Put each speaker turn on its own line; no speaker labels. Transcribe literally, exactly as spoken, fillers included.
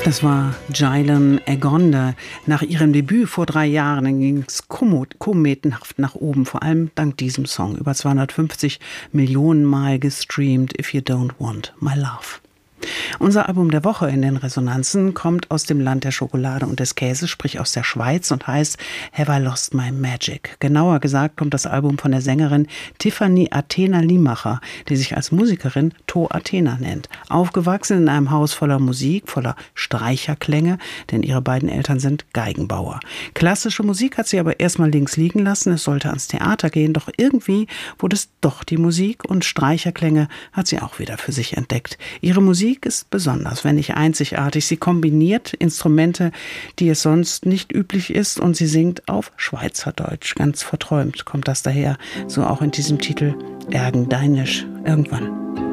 Das war Djilon Egonde. Nach ihrem Debüt vor drei Jahren ging es kometenhaft nach oben, vor allem dank diesem Song. Über zweihundertfünfzig Millionen Mal gestreamt, If You Don't Want My Love. Unser Album der Woche in den Resonanzen kommt aus dem Land der Schokolade und des Käses, sprich aus der Schweiz, und heißt Have I Lost My Magic. Genauer gesagt kommt das Album von der Sängerin Tiffany Athena Limacher, die sich als Musikerin To Athena nennt. Aufgewachsen in einem Haus voller Musik, voller Streicherklänge, denn ihre beiden Eltern sind Geigenbauer. Klassische Musik hat sie aber erstmal links liegen lassen, es sollte ans Theater gehen, doch irgendwie wurde es doch die Musik, und Streicherklänge hat sie auch wieder für sich entdeckt. Ihre Musik ist besonders, wenn nicht einzigartig. Sie kombiniert Instrumente, die es sonst nicht üblich ist, und sie singt auf Schweizerdeutsch. Ganz verträumt kommt das daher, so auch in diesem Titel Ergendeinisch irgendwann.